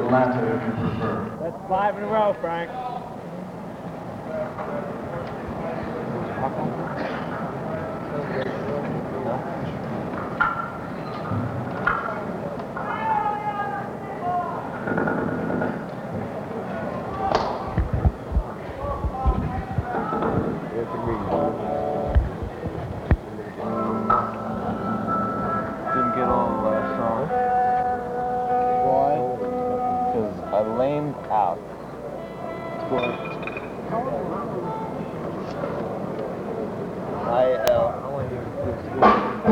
Atlanta if you prefer. That's 5 in a row, Frank. Didn't get on the last song. Why? Because I lamed out. IL.